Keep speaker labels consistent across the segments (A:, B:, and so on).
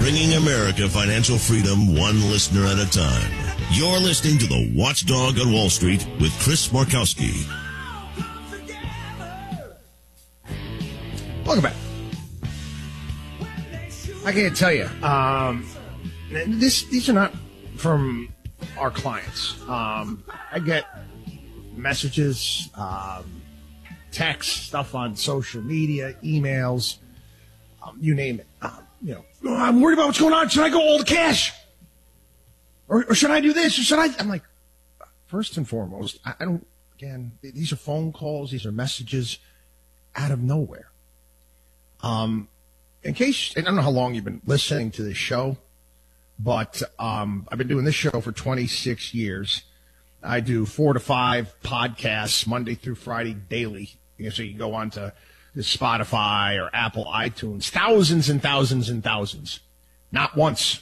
A: bringing America financial freedom one listener at a time. You're listening to The Watchdog on Wall Street with Chris Markowski.
B: Welcome back. I can't tell you. These are not from our clients. I get messages, text, stuff on social media, emails, you name it. I'm worried about what's going on. Should I go all the cash? Or should I do this? Or should I? I'm like, first and foremost, I don't, again, these are phone calls. These are messages out of nowhere. In case, I don't know how long you've been listening to this show, but I've been doing this show for 26 years. I do 4 to 5 podcasts Monday through Friday daily. So you can go on to Spotify or Apple iTunes, thousands and thousands and thousands. Not once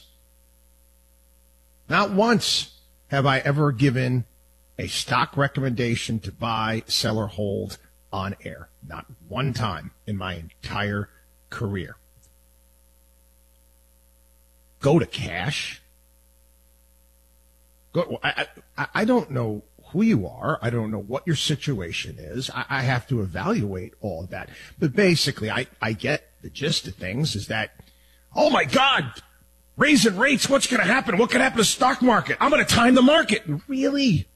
B: have I ever given a stock recommendation to buy, sell, or hold on air. Not one time in my entire career. Go to cash. I don't know who you are. I don't know what your situation is. I have to evaluate all of that. But basically, I get the gist of things is that, oh my God, raising rates, what's going to happen? What could happen to the stock market? I'm going to time the market. Really?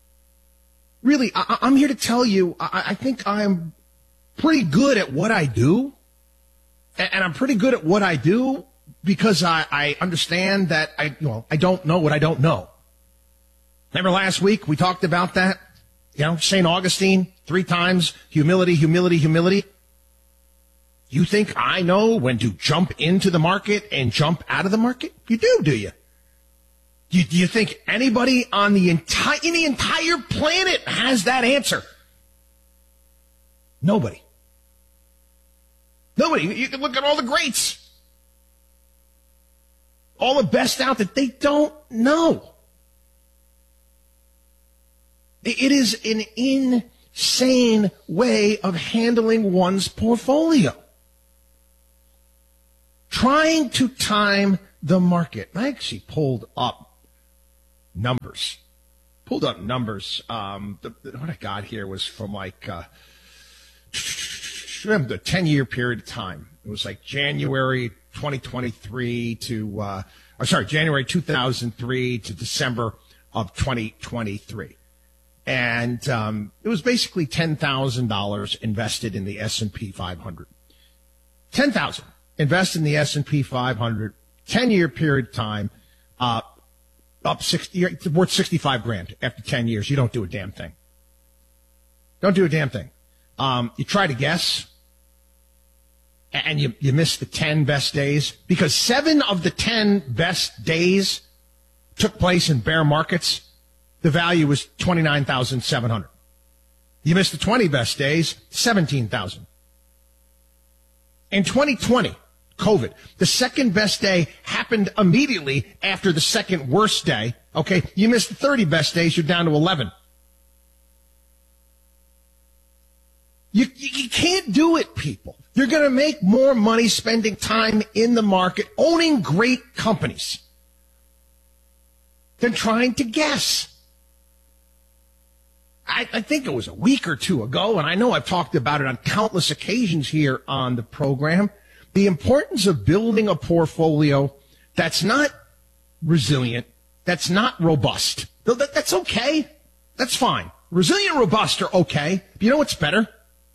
B: I'm here to tell you, I think I'm pretty good at what I do. And I'm pretty good at what I do because I understand that I don't know what I don't know. Remember last week we talked about that? St. Augustine, 3 times, humility, humility, humility. You think I know when to jump into the market and jump out of the market? You do you? Do you think anybody on the entire planet has that answer? Nobody. You can look at all the greats. All the best out there. They don't know. It is an insane way of handling one's portfolio. Trying to time the market. I actually pulled up numbers. What I got here was from the 10-year period of time. It was like January 2023 to, January 2003 to December of 2023. And it was basically $10,000 invested in the S&P 500. $10,000 invested in the S&P 500, 10-year period of time, up 60. It's worth $65,000 after 10 years. You don't do a damn thing. You try to guess, and you miss the 10 best days because 7 of the 10 best days took place in bear markets. The value was $29,700. You missed the 20 best days, $17,000. In 2020, COVID, the second best day happened immediately after the second worst day. Okay, you missed the 30 best days, you're down to 11. You can't do it, people. You're going to make more money spending time in the market, owning great companies, than trying to guess. I think it was a week or two ago, and I know I've talked about it on countless occasions here on the program, the importance of building a portfolio that's not resilient, that's not robust. That's okay. That's fine. Resilient and robust are okay. But you know what's better?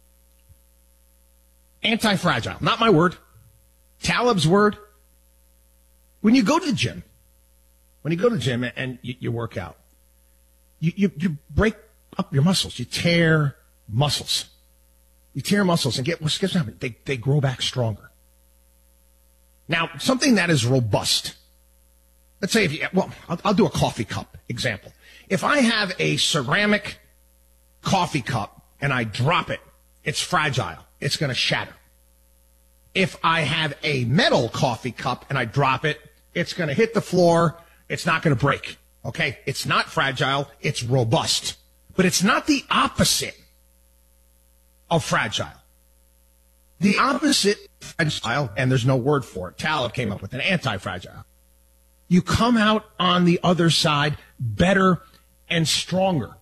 B: Anti-fragile. Not my word. Taleb's word. When you go to the gym and you work out, you break up your muscles. You tear muscles. And what's going to happen? They grow back stronger. Now, something that is robust. Let's say I'll do a coffee cup example. If I have a ceramic coffee cup and I drop it, it's fragile. It's going to shatter. If I have a metal coffee cup and I drop it, it's going to hit the floor. It's not going to break. Okay? It's not fragile. It's robust. But it's not the opposite of fragile. The opposite fragile, and there's no word for it. Taleb came up with an anti-fragile. You come out on the other side better and stronger.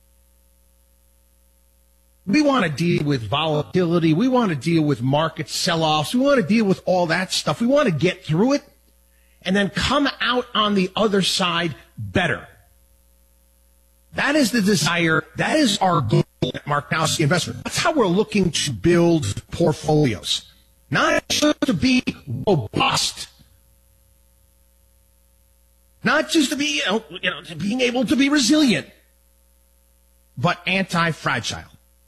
B: We want to deal with volatility. We want to deal with market sell-offs. We want to deal with all that stuff. We want to get through it and then come out on the other side better. That is the desire. That is our goal at Markowski Investment. That's how we're looking to build portfolios. Not just to be robust. Not just to be, being able to be resilient, but anti-fragile.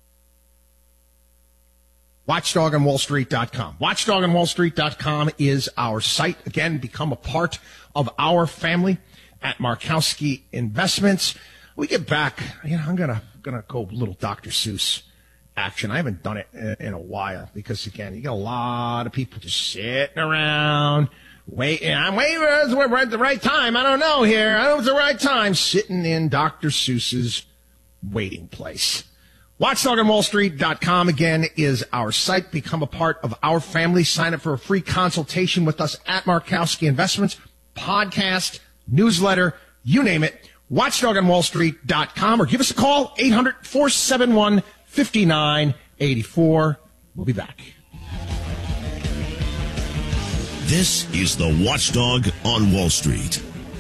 B: WatchdogOnWallStreet.com. WatchdogOnWallStreet.com is our site. Again, become a part of our family at Markowski Investments. We get back, I'm gonna go a little Dr. Seuss action. I haven't done it in a while because, again, you got a lot of people just sitting around waiting. I'm waiting for the right time. I don't know here. I don't know if it's the right time. Sitting in Dr. Seuss's waiting place. WatchdogOnWallStreet.com, again, is our site. Become a part of our family. Sign up for a free consultation with us at Markowski Investments. Podcast, newsletter, you name it. WatchdogOnWallStreet.com, or give us a call, 800-471-5984. We'll be back.
A: This is the Watchdog on Wall Street.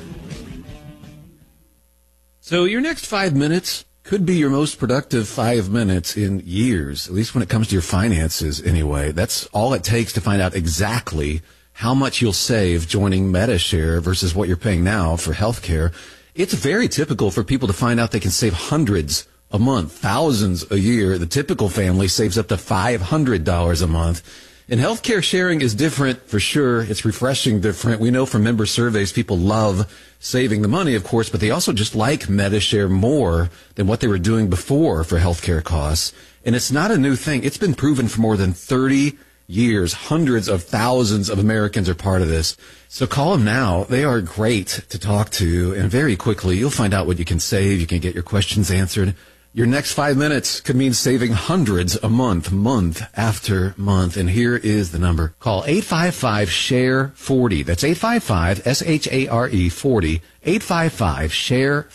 C: So your next 5 minutes could be your most productive 5 minutes in years, at least when it comes to your finances anyway. That's all it takes to find out exactly how much you'll save joining MediShare versus what you're paying now for healthcare. It's very typical for people to find out they can save hundreds a month, thousands a year. The typical family saves up to $500 a month. And healthcare sharing is different for sure. It's refreshing different. We know from member surveys people love saving the money, of course, but they also just like MediShare more than what they were doing before for healthcare costs. And it's not a new thing. It's been proven for more than 30 years. Hundreds of thousands of Americans are part of this. So call them now. They are great to talk to. And very quickly, you'll find out what you can save. You can get your questions answered. Your next 5 minutes could mean saving hundreds a month, month after month. And here is the number. Call 855-SHARE-40. That's 855-SHARE-40. 855-SHARE-40.